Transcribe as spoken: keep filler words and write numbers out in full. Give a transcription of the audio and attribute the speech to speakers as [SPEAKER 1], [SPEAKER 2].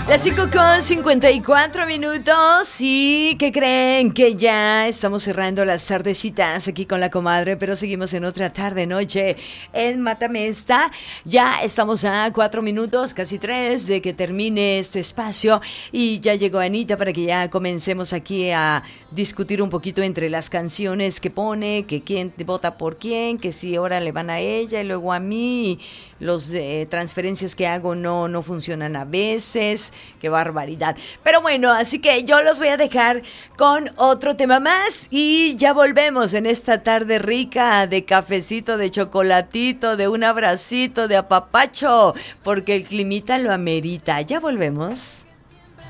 [SPEAKER 1] Las cinco con cincuenta y cuatro minutos. ¿Y qué creen? Que ya estamos cerrando las tardecitas aquí con la comadre, pero seguimos en otra tarde noche en Matamesta. Ya estamos a cuatro minutos, casi tres, de que termine este espacio. Y ya llegó Anita para que ya comencemos aquí a discutir un poquito entre las canciones que pone, que quién vota por quién, que si ahora le van a ella y luego a mí. Los eh, transferencias que hago no, no funcionan a veces. Qué barbaridad. Pero bueno, así que yo los voy a dejar con otro tema más y ya volvemos en esta tarde rica de cafecito, de chocolatito, de un abracito, de apapacho, porque el climita lo amerita. Ya volvemos.